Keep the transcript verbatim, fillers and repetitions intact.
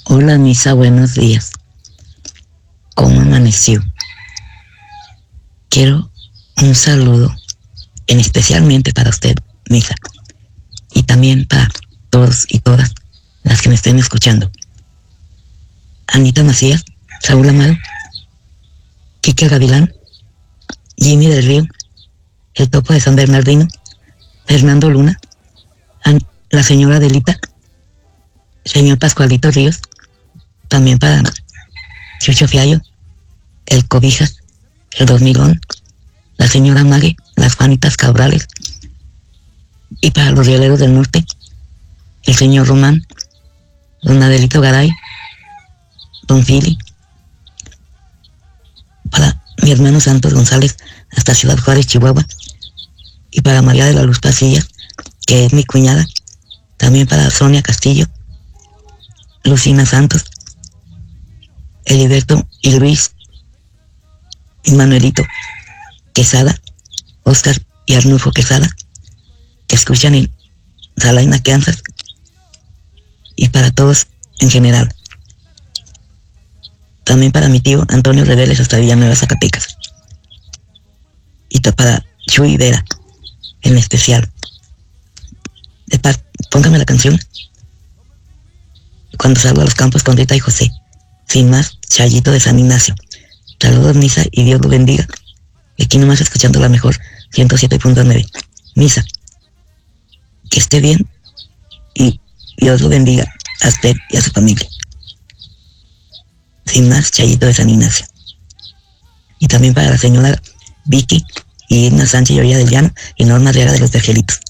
Hola Misa, buenos días. ¿Cómo amaneció? Quiero un saludo, en especialmente para usted, Misa, y también para todos y todas las que me estén escuchando. Anita Macías, Saúl Amado, Quique Gavilán, Jimmy del Río, el Topo de San Bernardino, Fernando Luna, An- la señora Delita, señor Pascualito Ríos, también para Chucho Fiallo, el Cobijas, el Dormigón, la señora Mague, las Juanitas Cabrales, y para los rieleros del norte, el señor Román, don Adelito Garay, don Fili, para mi hermano Santos González, hasta Ciudad Juárez, Chihuahua, y para María de la Luz Pasillas, que es mi cuñada, también para Sonia Castillo, Lucina Santos, Heriberto y Luis, y Manuelito Quesada, Oscar y Arnulfo Quesada, que escuchan en Salina, Kansas, y para todos en general. También para mi tío Antonio Reveles hasta Villanueva, Zacatecas. Y para Chuy Vera, en especial. De par, póngame la canción Cuando salgo a los campos con Rita y José. Sin más, Chayito de San Ignacio. Saludos, Misa, y Dios lo bendiga. Y aquí nomás escuchando la mejor ciento siete punto nueve. Misa, que esté bien y Dios lo bendiga a usted y a su familia. Sin más, Chayito de San Ignacio. Y también para la señora Vicky y Irna Sánchez Lloría del Llano y Norma Riera de los Vergelitos.